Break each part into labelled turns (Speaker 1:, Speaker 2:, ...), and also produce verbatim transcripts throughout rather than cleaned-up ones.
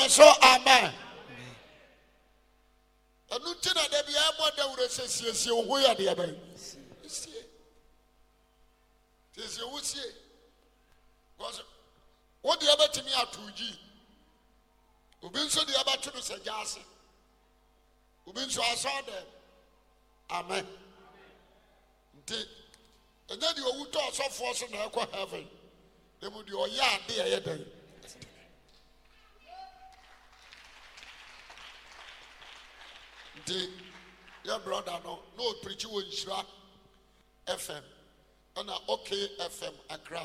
Speaker 1: Jimmy so amen. And no tina de be amo da wure sesie sie wo ya de abai. Sie. Sesie wo sie. Cause what the other to me are two G. Ubin so the other to no se jase. Ubin so I saw them. Amen. And then you would talk so force in heaven. They would do ya dear day. Your brother no no preaching with Shra F M and okay F M Accra.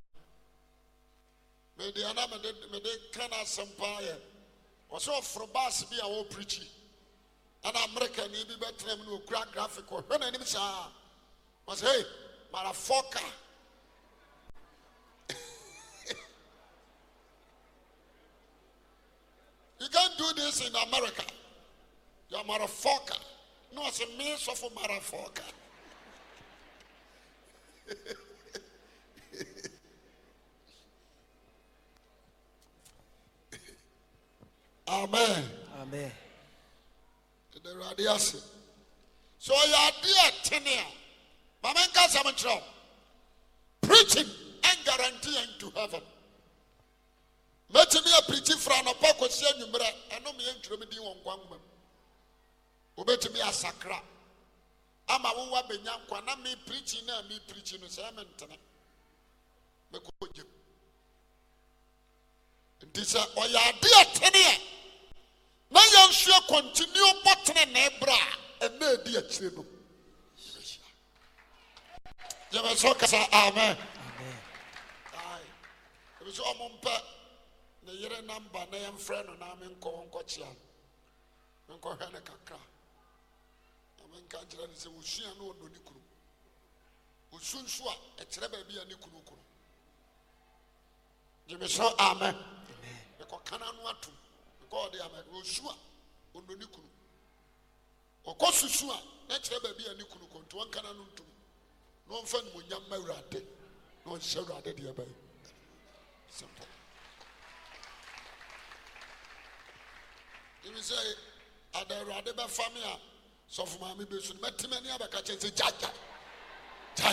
Speaker 1: May the another may they can have some fire. Also from Bass be our preaching. And American maybe better than no crack graphic or when any was hey, motherfucker. You can't do this in America. You're a motherfucker. No, it's a means of a motherfucker. Amen.
Speaker 2: Amen.
Speaker 1: The radiation. So you're dear Tenia. Mamenka Samancho. Preaching and guaranteeing to heaven. Let me a preaching from a pocket of Senumera and no me entry on one woman. Obey me a sacra. I'm a woman benyam kwana me preaching and me preaching no sermon tonight. Me ko you. This is oh ya dear Tenia. Now you sure continue button nebra and no dear chino. You must talk as amen. Amen. Aye. It was all mumpa. The year number name friend and I'm in Concochia. Uncle Hannah Kakra. I'm in Kanjara is a Wushia no Nikuru. Usun Swa, a Trebaby and Nikuru. You may say amen. The Kokanan Watu. God, the Amen. Ushua, Unikuru. Or Kosusua, let Trebaby and Nikuru to one canon to no fun when young Marate. No Sarah, the dear baby. Simple. You say, I'd rather be family. So for my maybe should met many other catches a jaja. Jai.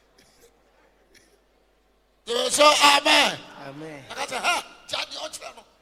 Speaker 1: You say, amen.
Speaker 2: Amen.
Speaker 1: I got a ha, Jadi Ochano.